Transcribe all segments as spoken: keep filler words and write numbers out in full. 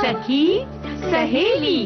सखी सहेली।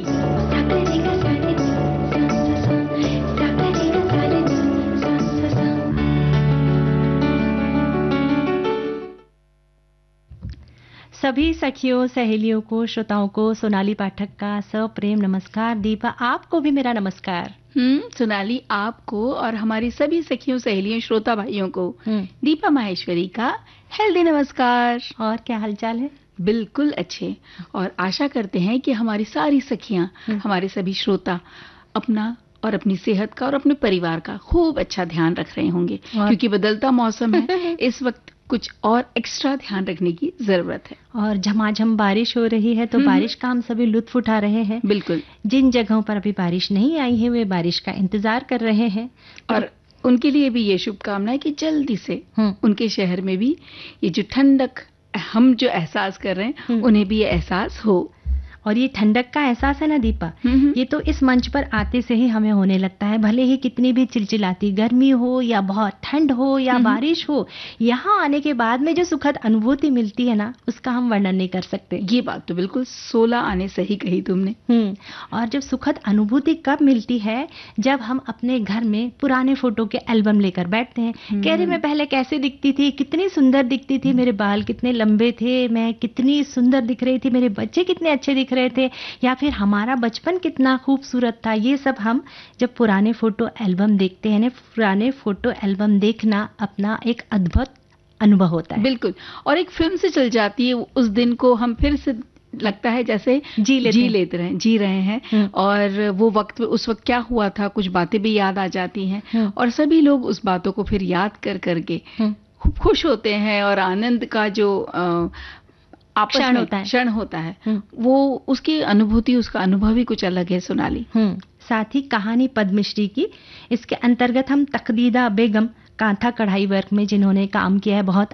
सभी सखियों सहेलियों को, श्रोताओं को सोनाली पाठक का सप्रेम नमस्कार। दीपा, आपको भी मेरा नमस्कार। हम्म सोनाली, आपको और हमारी सभी सखियों सहेलियों श्रोता भाइयों को दीपा माहेश्वरी का हेल्दी नमस्कार। और क्या हालचाल है? बिल्कुल अच्छे, और आशा करते हैं कि हमारी सारी सखियां, हमारे सभी श्रोता अपना और अपनी सेहत का और अपने परिवार का खूब अच्छा ध्यान रख रहे होंगे, क्योंकि बदलता मौसम है। इस वक्त कुछ और एक्स्ट्रा ध्यान रखने की जरूरत है। और झमाझम बारिश हो रही है, तो बारिश का हम सभी लुत्फ उठा रहे हैं। बिल्कुल। जिन जगहों पर अभी बारिश नहीं आई है, वे बारिश का इंतजार कर रहे हैं, और उनके लिए भी ये शुभकामनाएं कि जल्दी से उनके शहर में भी ये जो ठंडक हम जो एहसास कर रहे हैं, उन्हें भी ये एहसास हो। और ये ठंडक का एहसास है ना दीपा, ये तो इस मंच पर आते से ही हमें होने लगता है। भले ही कितनी भी चिलचिलाती गर्मी हो या बहुत ठंड हो या बारिश हो, यहाँ आने के बाद में जो सुखद अनुभूति मिलती है ना, उसका हम वर्णन नहीं कर सकते। ये बात तो बिल्कुल सोलह आने सही कही तुमने। हम्म और जब सुखद अनुभूति कब मिलती है, जब हम अपने घर में पुराने फोटो के एल्बम लेकर बैठते हैं। कह रहे मैं पहले कैसे दिखती थी, कितनी सुंदर दिखती थी, मेरे बाल कितने लंबे थे, मैं कितनी सुंदर दिख रही थी, मेरे बच्चे कितने अच्छे दिख रहे थे, या फिर हमारा बचपन कितना खूबसूरत था। ये सब हम जब पुराने फोटो एल्बम देखते हैं ना, पुराने फोटो एल्बम देखना अपना एक अद्भुत अनुभव होता है। बिल्कुल, और एक फिल्म से चल जाती है उस दिन को, हम फिर से लगता है जैसे जी लेते जी लेते रहे जी रहे हैं। और वो वक्त, उस वक्त क्या हुआ था, कुछ बातें भी याद आ जाती हैं, और सभी लोग उस बातों को फिर याद कर करके खूब खुश होते हैं। और आनंद का जो आ, आपस क्षण में होता है, क्षण होता है, वो उसकी अनुभूति, उसका अनुभव ही कुछ अलग है सोनाली। साथ ही कहानी पद्मश्री की, इसके अंतर्गत हम तकदीदा बेगम कांथा कढ़ाई वर्क में जिन्होंने काम किया है, बहुत